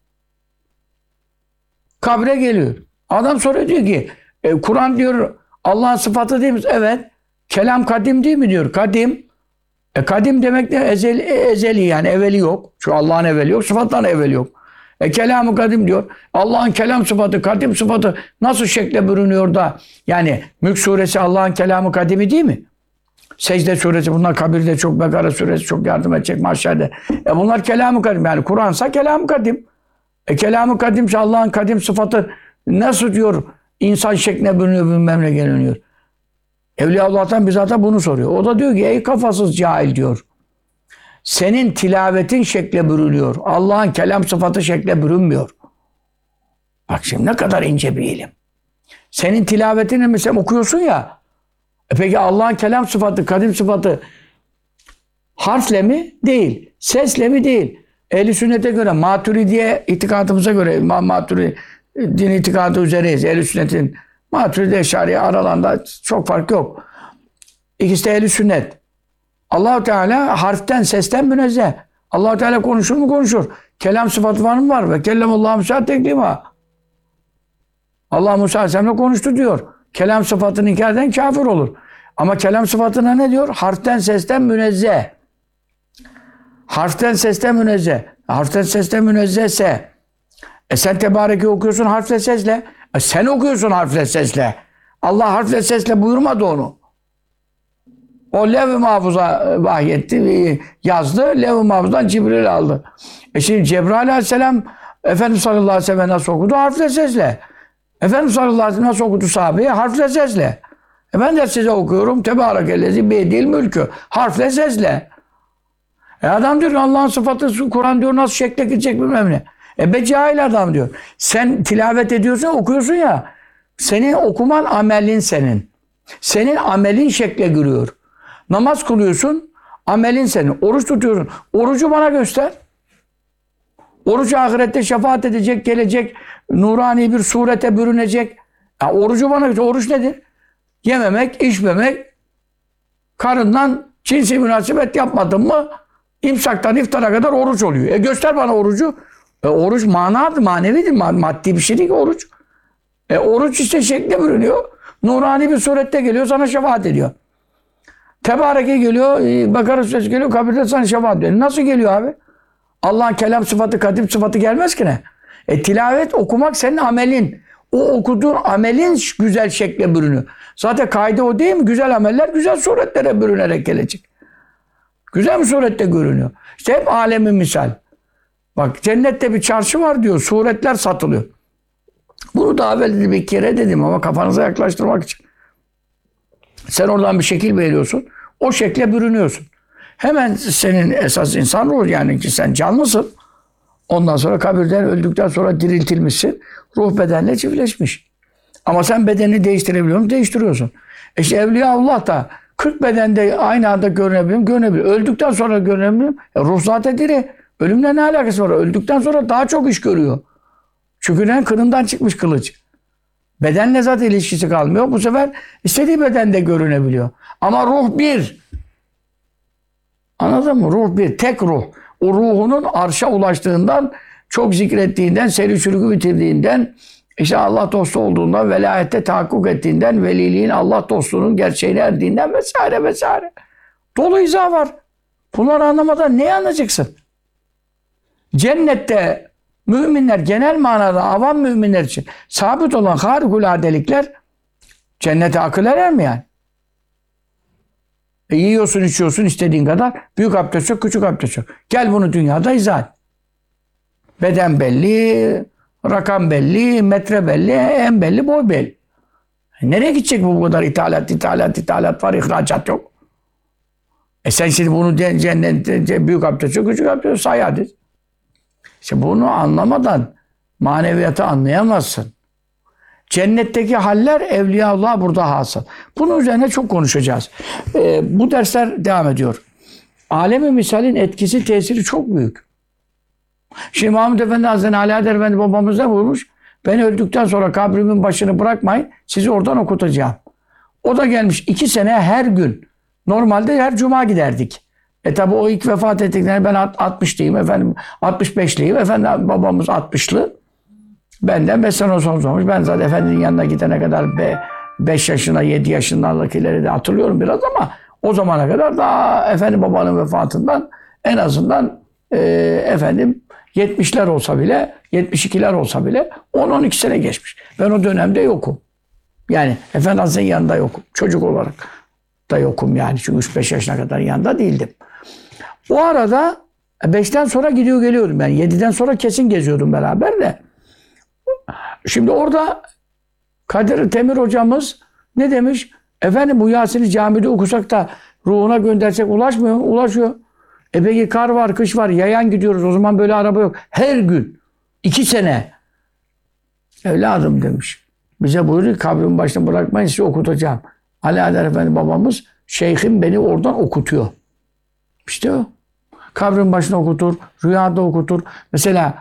Kabre geliyor. Adam soruyor, diyor ki e, Kur'an diyor Allah'ın sıfatı değil mi? Evet. Kelam kadim değil mi diyor. Kadim. E kadim demek ne? Ezeli, ezeli yani evveli yok. Şu Allah'ın evveli yok. Sıfatların evveli yok. E kelamı kadim diyor. Allah'ın kelam sıfatı, kadim sıfatı nasıl şekle bürünüyor da, yani Mülk suresi Allah'ın kelamı kadimi değil mi? Secde suresi, bunlar kabirde çok, Bekara suresi çok yardım edecek mahşerde. E bunlar kelamı kadim. Yani Kur'ansa kelamı kadim. E kelamı kadimse Allah'ın kadim sıfatı nasıl diyor insan şekline bürünüyor, bilmem ne geliniyor. Evliyaullah'tan bizzat bunu soruyor. O da diyor ki ey kafasız cahil diyor. Senin tilavetin şekle bürünüyor. Allah'ın kelam sıfatı şekle bürünmüyor. Bak şimdi ne kadar ince bir ilim. Senin tilavetini mesela okuyorsun ya. E peki Allah'ın kelam sıfatı, kadim sıfatı harfle mi? Değil. Sesle mi? Değil. Ehl-i sünnete göre, Maturidiye itikadımıza göre, Maturidi din itikadı üzereyiz. Ehl-i sünnetin Maturidi Eşariye aralarında çok fark yok. İkisi de ehl-i sünnet. Allah-u Teala harften, sesten münezzeh. Allah-u Teala konuşur mu? Konuşur. Kelam sıfatı var mı? Var. Ve kellemullâhu Musa teklima. Allah Musa Aleyhisselam'la konuştu diyor. Kelam sıfatını inkar eden kafir olur. Ama kelam sıfatına ne diyor? Harften, sesten münezzeh. Harften, sesten münezzeh. Harften, sesten münezzehse e sen Tebareke okuyorsun harfle sesle. E sen okuyorsun harfle sesle. Allah harfle sesle buyurmadı onu. O Lev-i Mahfuz'a vahyetti, yazdı. Lev-i Mahfuz'dan Cibril aldı. E şimdi Cebrail Aleyhisselam Efendimiz sallallahu aleyhi ve sellem nasıl okudu? Harfle sesle. Efendimiz sallallahu aleyhi ve sellem nasıl okudu sahabeye? Harfle sesle. E ben de size okuyorum. Tebârekellezî biyedihil mülkü. Harfle sesle. E adam diyor Allah'ın sıfatı, Kur'an diyor nasıl şekle gidecek bilmem ne. E be cahil adam diyor. Sen tilavet ediyorsun, okuyorsun ya. Senin okuman amelin senin. Senin amelin şekle giriyor. Namaz kılıyorsun, amelin senin. Oruç tutuyorsun. Orucu bana göster. Oruç ahirette şefaat edecek, gelecek, nurani bir surete bürünecek. Ya orucu bana göster. Oruç nedir? Yememek, içmemek, karından cinsi münasebet yapmadın mı imsaktan iftara kadar oruç oluyor. E göster bana orucu. E oruç manadır, manevidir, maddi bir şey değil ki oruç. E oruç işte şekle bürünüyor. Nurani bir surette geliyor, sana şefaat ediyor. Tebareke geliyor, Bakara suresi geliyor, kabirde sana şefaat ediyor. Nasıl geliyor abi? Allah'ın kelam sıfatı, kadim sıfatı gelmez ki ne? E tilavet okumak senin amelin. O okuduğun amelin güzel şekle bürünüyor. Zaten kaide o değil mi? Güzel ameller güzel suretlere bürünerek gelecek. Güzel bir surette görünüyor. İşte hep alemin misal. Bak cennette bir çarşı var diyor. Suretler satılıyor. Bunu daha evvel bir kere dedim ama kafanıza yaklaştırmak için. Sen oradan bir şekil veriyorsun. O şekle bürünüyorsun. Hemen senin esas insan ruhu yani ki sen canlısın. Ondan sonra kabirden öldükten sonra diriltilmişsin. Ruh bedenle çiftleşmiş. Ama sen bedenini değiştirebiliyor musun? Değiştiriyorsun. E işte Evliyaullah da kırk bedende aynı anda görünebiliyor, görünebiliyor. Öldükten sonra görünebiliyor. E ruh zaten diri. Ölümle ne alakası var? Öldükten sonra daha çok iş görüyor. Çünkü ne? Kınından çıkmış kılıç. Bedenle zaten ilişkisi kalmıyor. Bu sefer istediği bedende görünebiliyor. Ama ruh bir. Anladın mı? Ruh bir. Tek ruh. O ruhunun arşa ulaştığından, çok zikrettiğinden, seri sürgü bitirdiğinden, işte Allah dostu olduğundan, velayette tahakkuk ettiğinden, veliliğin Allah dostluğunun gerçeğine erdiğinden vesaire vesaire. Dolu izah var. Bunları anlamadan ne anlayacaksın? Cennette müminler genel manada avam müminler için sabit olan harikuladelikler cennete akıl erer mi yani? E yiyorsun, içiyorsun istediğin kadar. Büyük abdest yok, küçük abdest yok. Gel bunu dünyada izah et. Beden belli, rakam belli, metre belli, en belli, boy belli. E nereye gidecek bu kadar ithalat, ithalat, ithalat var, ihracat yok. E sen şimdi bunu cennette büyük abdest yok, küçük abdest yok, say hadi. İşte bunu anlamadan maneviyatı anlayamazsın. Cennetteki haller Evliyaullah burada hasıl. Bunun üzerine çok konuşacağız. Ee, bu dersler devam ediyor. Alem-i misalin etkisi, tesiri çok büyük. Şimdi Mahmud Efendi Hazretleri Ali Adar Efendi babamız ne buyurmuş? Ben öldükten sonra kabrimin başını bırakmayın, sizi oradan okutacağım. O da gelmiş iki sene her gün. Normalde her cuma giderdik. E tabi o ilk vefat ettiklerinde ben altmışlıyım efendim, altmış beşliyim efendim, babamız altmışlı. Benden beş sene sonra olmuş. Ben zaten efendinin yanına gidene kadar beş yaşına, yedi yaşındakileri de hatırlıyorum biraz ama o zamana kadar daha efendim babanın vefatından en azından e, efendim yetmişler olsa bile, yetmiş ikiler olsa bile on on iki sene geçmiş. Ben o dönemde yokum. Yani Efendi Hazretleri'nin yanında yokum. Çocuk olarak da yokum yani. Çünkü üç beş yaşına kadar yanında değildim. O arada beşten sonra gidiyor geliyordum ben. yediden sonra kesin geziyordum beraber de. Şimdi orada Kadir Temir hocamız ne demiş? Efendim bu Yasin'i camide okusak da ruhuna göndersek ulaşmıyor mu? Ulaşıyor. E peki kar var, kış var, yayan gidiyoruz. O zaman böyle araba yok. Her gün. iki sene. Evladım demiş. Bize buyuruyor kabrin başına bırakmayın sizi okutacağım. Ali Adel Efendi babamız şeyhim beni oradan okutuyor. İşte o. Kabrin başına okutur, rüyada okutur. Mesela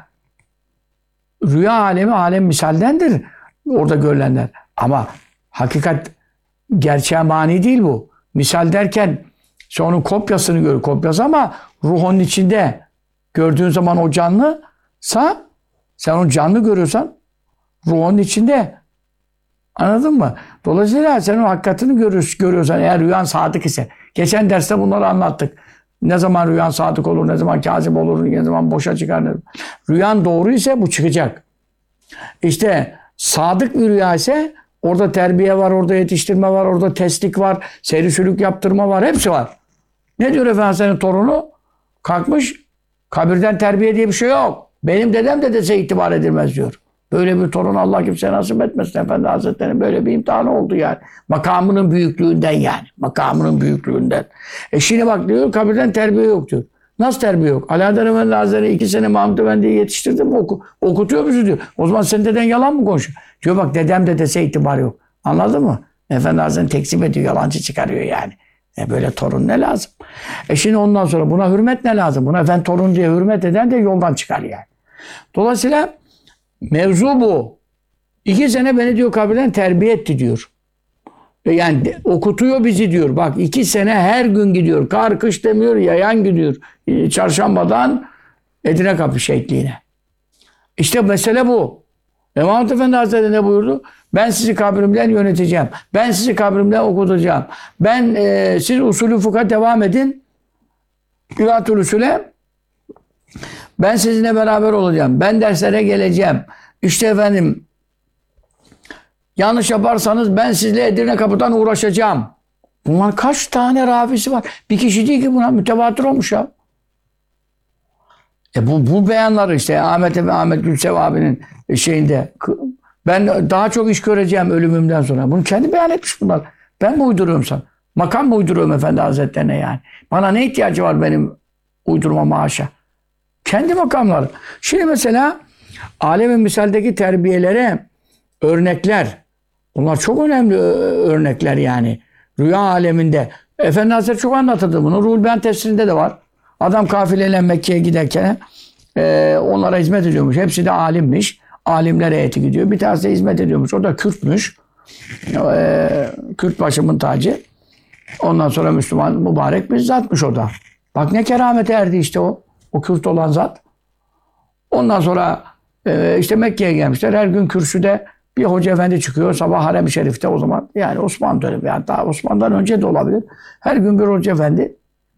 rüya alemi alem misaldendir. Orada görülenler. Ama hakikat gerçeğe mani değil bu. Misal derken sen onun kopyasını gör, kopyası ama ruh onun içinde. Gördüğün zaman o canlısa sen onu canlı görüyorsan ruh onun içinde. Anladın mı? Dolayısıyla sen o hakikatini görüyorsan eğer rüyan sadık ise. Geçen derste bunları anlattık. Ne zaman rüyan sadık olur, ne zaman kâzip olur, ne zaman boşa çıkar. Ne... Rüyan doğru ise bu çıkacak. İşte sadık bir rüya ise orada terbiye var, orada yetiştirme var, orada teslik var, seyri sülük yaptırma var, hepsi var. Ne diyor Efendimiz'in torunu? Kalkmış, kabirden terbiye diye bir şey yok. Benim dedem de dese itibar edilmez diyor. Böyle bir torun Allah kimseye nasip etmesin. Efendi Hazretleri'nin böyle bir imtihanı oldu yani. Makamının büyüklüğünden yani. Makamının büyüklüğünden. E şimdi bak diyor kabirden terbiye yok diyor. Nasıl terbiye yok? Alaaddin Efendi Hazretleri iki sene Mahmud Efendi'yi yetiştirdi mi? Oku, okutuyor musun diyor. O zaman senin deden yalan mı konuşuyor? Diyor bak dedem de dese itibar yok. Anladın mı? Efendi Hazretleri tekzip ediyor. Yalancı çıkarıyor yani. E böyle torun ne lazım? E şimdi ondan sonra buna hürmet ne lazım? Buna efendi torun diye hürmet eden de yoldan çıkar yani. Dolayısıyla mevzu bu. İki sene beni diyor kabirden terbiye etti diyor. Yani de, okutuyor bizi diyor. Bak iki sene her gün gidiyor. Kar kış demiyor, yayan gidiyor. Çarşambadan Edirne Kapı şehitliğine. İşte mesele bu. E Mahmud Efendi Hazretleri ne buyurdu? Ben sizi kabrimden yöneteceğim. Ben sizi kabrimden okutacağım. Ben e, siz usulü fıkha devam edin. Kıraatül usule. Ben sizinle beraber olacağım. Ben derslere geleceğim. İşte efendim yanlış yaparsanız ben sizle Edirne Kapı'dan uğraşacağım. Bunlar kaç tane ravisi var? Bir kişi değil ki buna mütevatir olmuş ya. E bu, bu beyanları işte Ahmet ve Ahmet Gülsev abinin şeyinde ben daha çok iş göreceğim ölümümden sonra. Bunu kendi beyan etmiş bunlar. Ben mi uyduruyorum sana? Makam mı uyduruyorum Efendi Hazretlerine yani? Bana ne ihtiyacı var benim uydurma maaşa? Kendi makamları. Şimdi mesela alem-i misaldeki terbiyelere örnekler. Bunlar çok önemli örnekler yani. Rüya aleminde. Efendi Hazretleri çok anlatırdı bunu. Ruhul Beyan tefsirinde de var. Adam kafileyle Mekke'ye giderken e, onlara hizmet ediyormuş. Hepsi de alimmiş. Alimler heyeti gidiyor. Bir tanesi de hizmet ediyormuş. O da Kürtmüş. E, Kürt başımın tacı. Ondan sonra Müslüman mübarek bir zatmış o da. Bak ne keramete erdi işte o. O Kürt olan zat. Ondan sonra e, işte Mekke'ye gelmişler. Her gün kürsüde bir hoca efendi çıkıyor. Sabah Harem-i Şerif'te o zaman. Yani Osman dönemi. Yani daha Osman'dan önce de olabilir. Her gün bir hoca efendi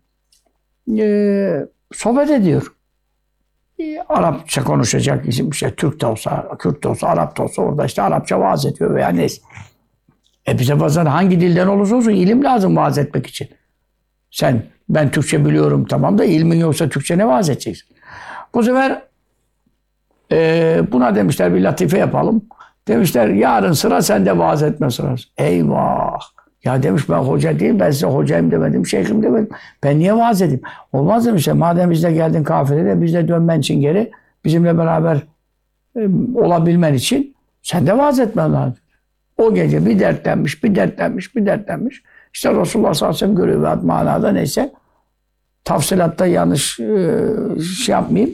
e, sohbet ediyor. E, Arapça konuşacak isim işte Türk de olsa, Kürt de olsa, Arap da olsa orada işte Arapça vaaz ediyor veya neyse. E bize bazen hangi dilden olursa olsun ilim lazım vaaz etmek için. Sen ben Türkçe biliyorum tamam da ilmin yoksa Türkçe ne vaaz edeceksin? Bu sefer e, buna demişler bir latife yapalım. Demişler yarın sıra sende vaaz etme sırası. Eyvah! Ya demiş ben hoca değilim, ben size hocayım demedim, şeyhim demedim. Ben niye vaaz edeyim? Olmaz demişler. Madem bizle geldin kafilede, bizle dönmen için geri, bizimle beraber e, olabilmen için sen de vaaz etmen lazım. O gece bir dertlenmiş, bir dertlenmiş, bir dertlenmiş. İşte Resulullah sallallahu aleyhi ve sellem görüyor ve manada neyse. Tafsilatta yanlış e, şey yapmayayım.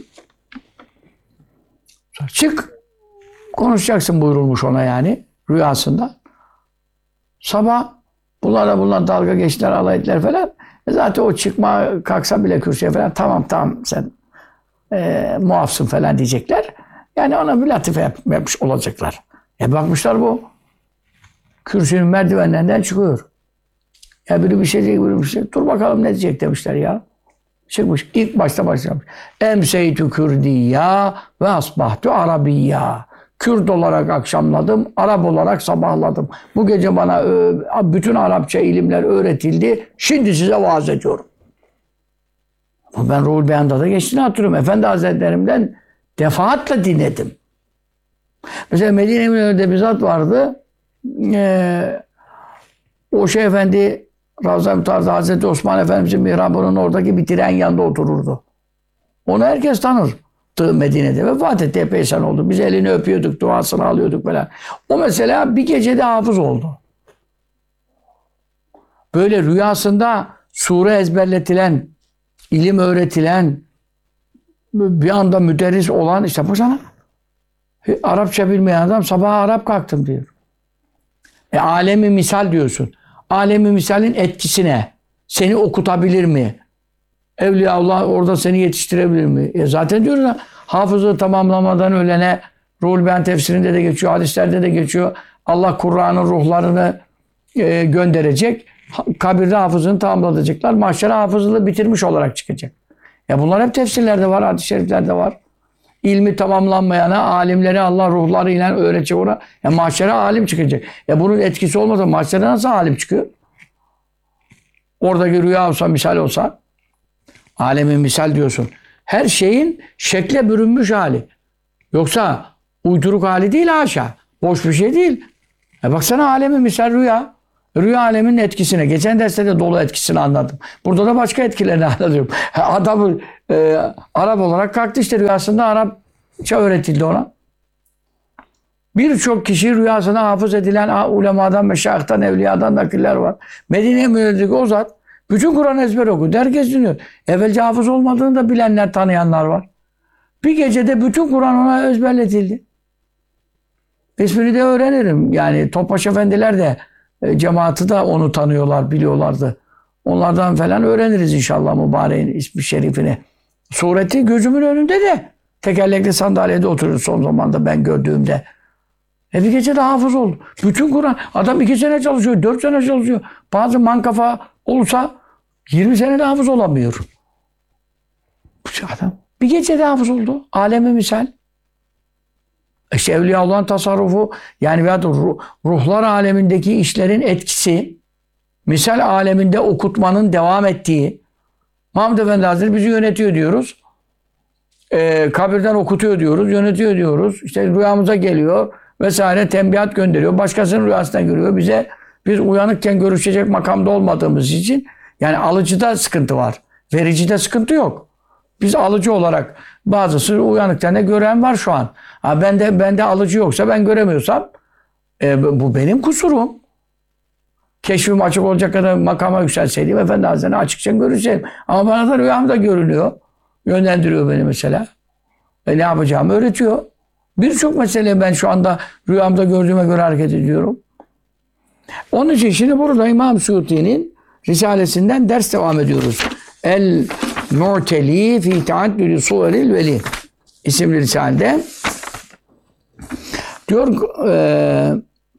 Çık, konuşacaksın buyurulmuş ona yani rüyasında. Sabah bunlara bunlar dalga geçtiler, alay ettiler falan. E zaten o çıkma kalksa bile kürsüye falan tamam tamam sen e, muafsın falan diyecekler. Yani ona bir latife yap, yapmış olacaklar. E bakmışlar bu kürsünün merdivenlerinden çıkıyor. Ya biri bir şey diyecek, biri bir şey. Dur bakalım ne diyecek demişler ya. Çıkmış. İlk başta başlamış. Emseytü Kürdiyya ve asbahtu Arabiyya. Kürt olarak akşamladım, Arap olarak sabahladım. Bu gece bana bütün Arapça ilimler öğretildi. Şimdi size vaaz ediyorum. Ben Ruhul Beyan'da da geçtiğini hatırlıyorum. Efendi Hazretlerimden defaatle dinledim. Mesela Medine Münevvere'de bir zat vardı. Ee, o şey efendi Ravza-i Mutahhara'da Hazreti Osman Efendimiz'in mihrabının oradaki bir direğin yanında otururdu. Onu herkes tanır. Medine'de vefat etti, epey sene oldu. Biz elini öpüyorduk, duasını alıyorduk falan. O mesela bir gecede hafız oldu. Böyle rüyasında sure ezberletilen, ilim öğretilen, bir anda müderris olan, işte bu sana Arapça bilmeyen adam sabah Arap kalktım diyor. E alemi misal diyorsun. Alemi misalin etkisine seni okutabilir mi? Evliyaullah orada seni yetiştirebilir mi? E zaten diyoruz ya, hafızı tamamlamadan ölene, Ruhul Beyan tefsirinde de geçiyor, hadislerde de geçiyor. Allah Kur'an'ın ruhlarını e, gönderecek. Kabirde hafızını tamamlayacaklar. Mahşere hafızlığı bitirmiş olarak çıkacak. Ya bunlar hep tefsirlerde var, hadis-i şeriflerde var. İlmi tamamlanmayana, alimleri Allah ruhlarıyla öğretecek ona. Ya mahşere alim çıkacak. Ya bunun etkisi olmasa mahşere nasıl alim çıkıyor? Oradaki rüya olsa, misal olsa, alemin misal diyorsun. Her şeyin şekle bürünmüş hali. Yoksa uyduruk hali değil haşa. Boş bir şey değil. E baksana alemin misal rüya. Rüya aleminin etkisine. Geçen derste de dolu etkisini anladım. Burada da başka etkilerini anlatıyorum. Adam e, Arap olarak kalktı işte rüyasında Arapça öğretildi ona. Birçok kişi rüyasına hafız edilen ulemadan, meşayihtan, evliyadan nakiller var. Medine Münevvere'deki o zat bütün Kur'an ezber okudu. Herkes dinliyor. Evvelce hafız olmadığını da bilenler, tanıyanlar var. Bir gecede bütün Kur'an ona ezberletildi. İsmini de öğrenirim. Yani Topbaş Efendiler de e, cemaati de onu tanıyorlar, biliyorlardı. Onlardan falan öğreniriz inşallah mübareğin ismi şerifini. Sureti gözümün önünde de. Tekerlekli sandalyede oturuyor son zamanda ben gördüğümde. E bir gecede hafız oldu. Bütün Kur'an. Adam iki sene çalışıyor, dört sene çalışıyor. Bazı mankafa olursa yirmi senede hafız olamıyor. Adam bir gecede hafız oldu. Alemi misal. İşte Evliyaullah'ın tasarrufu yani veya da ruh, ruhlar alemindeki işlerin etkisi, misal aleminde okutmanın devam ettiği, Mahmud Efendi Hazretleri bizi yönetiyor diyoruz. Ee, kabirden okutuyor diyoruz, yönetiyor diyoruz. İşte rüyamıza geliyor vesaire tembihat gönderiyor. Başkasının rüyasına görüyor. Bize biz uyanıkken görüşecek makamda olmadığımız için yani alıcıda sıkıntı var. Vericide sıkıntı yok. Biz alıcı olarak bazısı uyanıkken de gören var şu an. Ha bende bende alıcı yoksa ben göremiyorsam e, bu benim kusurum. Keşfim açık olacak kadar makama yükselseydim Efendi Hazretleri'ne açıkça görüşseydim. Ama bana da rüyamda görünüyor. Yönlendiriyor beni mesela. Ve ne yapacağımı öğretiyor. Birçok mesele ben şu anda rüyamda gördüğüme göre hareket ediyorum. Onun için şimdi burada İmam Suyuti'nin Risalesinden ders devam ediyoruz. El Mu'teli fi Teaddüdü Suveril Veli isimli risalede diyor e,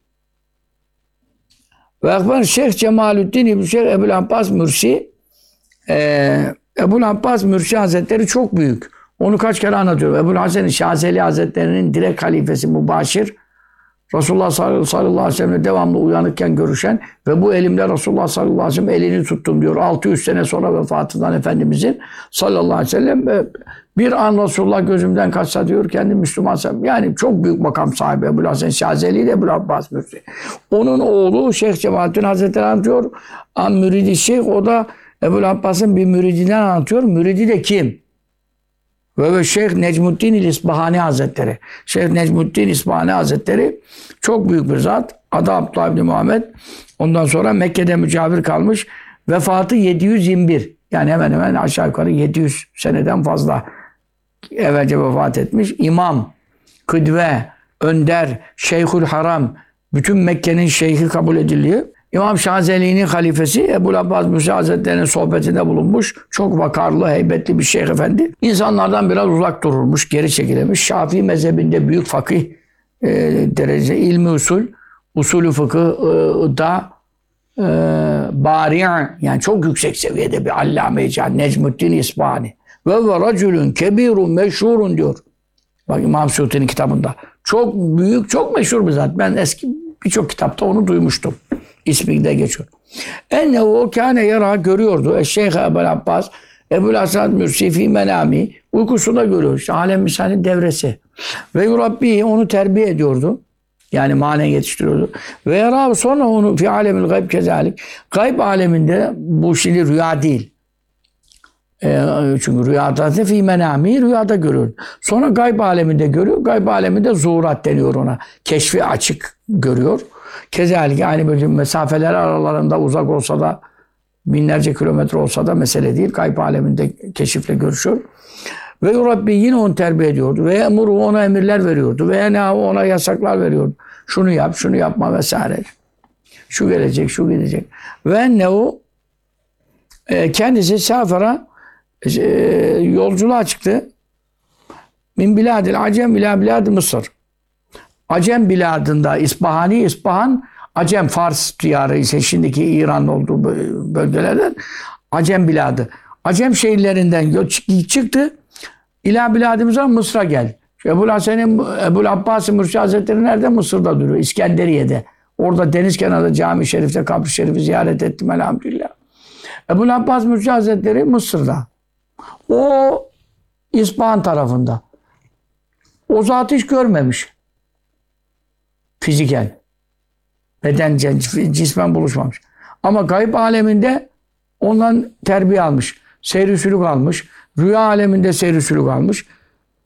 ve akbar Şeyh Cemalüddin İbn Şeyh Ebu'l Abbas Mürsi e, Ebu'l Abbas Mürsi Hazretleri çok büyük. Onu kaç kere anlatıyorum. Ebu'l Hasan Şazeli Hazretleri'nin direkt halifesi mübaşir. Resulullah sallallahu aleyhi ve sellem'le devamlı uyanıkken görüşen ve bu elimle Resulullah sallallahu aleyhi ve sellem elini tuttum diyor. altı yüz sene sonra vefatından Efendimizin sallallahu aleyhi ve sellem bir an Resulullah gözümden kaçsa diyor kendi Müslümansam. Yani çok büyük makam sahibi Ebu'l Hasan Şazeli de Ebu'l Abbas Mürsi. Onun oğlu Şeyh Cemalettin Hazretleri anlatıyor. An müridi şeyh o da Ebu'l Abbas'ın bir müridinden anlatıyor. Müridi de kim? Ve ve Şeyh Necmuddin İsbahani Hazretleri. Şeyh Necmuddin İsbahani Hazretleri çok büyük bir zat. Adı Abdullah İbni Muhammed. Ondan sonra Mekke'de mücavir kalmış. Vefatı yedi yüz yirmi bir. Yani hemen hemen aşağı yukarı yedi yüz seneden fazla evvelce vefat etmiş. İmam, kıdve, önder, Şeyhül Haram. Bütün Mekke'nin şeyhi kabul ediliyor. İmam Şazeli'nin halifesi Ebu'l Abbas Mürsi Hazretleri'nin sohbetinde bulunmuş. Çok vakarlı, heybetli bir şeyh efendi. İnsanlardan biraz uzak dururmuş, geri çekilmiş. Şafii mezhebinde büyük fakih e, derece, ilmi usul, usulü fıkıhda e, bari' yani çok yüksek seviyede bir allame-i can Necmuddin İsbahani. Ve ve racülün kebirun meşhurun diyor. Bak İmam Suyuti'nin kitabında. Çok büyük, çok meşhur bir zat. Ben eski birçok kitapta onu duymuştum. İsmi de geçiyor. Ennehu o kâne yara görüyordu. Eşşeyh Ebu'l Abbas Ebu'l Hasan Mürsi fî menâmi uykusunda görüyor. İşte alem misalin devresi. Ve Rabbi onu terbiye ediyordu. Yani manen yetiştiriyordu. Ve yarav sonra onu fi alemil gayb kezalik. Gayb aleminde bu şimdi rüya değil. E, çünkü rüyada da fi menami rüyada görüyor. Sonra gayb aleminde görüyor. Gayb aleminde zuhurat deniyor ona. Keşfi açık görüyor. Kezalik aynı böyle mesafeler aralarında uzak olsa da binlerce kilometre olsa da mesele değil. Gayb aleminde keşifle görüşüyor. Ve Rabbi yine onu terbiye ediyordu. Ve emuru ona emirler veriyordu. Ve enâhu ona yasaklar veriyordu. Şunu yap, şunu yapma vesaire. Şu gelecek, şu gidecek. Ve ennehu kendisi safara e, yolculuğa çıktı. Min biladil Acem ila bilad Mısır. Acem biladında İsbahani, İsbahan Acem Fars diyarı ise şimdiki İran'ın olduğu bölgelerden Acem biladı. Acem şehirlerinden çıktı. İlâ biladımıza Mısır'a geldi. Ebu'l Hasen'in, Ebu'l Abbas'ın Mürşid Hazretleri nerede? Mısır'da duruyor. İskenderiye'de. Orada deniz kenarında cami-i şerifte, kabri şerifi ziyaret ettim elhamdülillah. Ebu'l Abbas Mürşid Hazretleri Mısır'da. O İspahan tarafında. O zat hiç görmemiş. Fiziken. Beden, cismen buluşmamış. Ama gayb aleminde ondan terbiye almış. Seyr-i sülük almış. Rüya aleminde seyr-i sülük almış.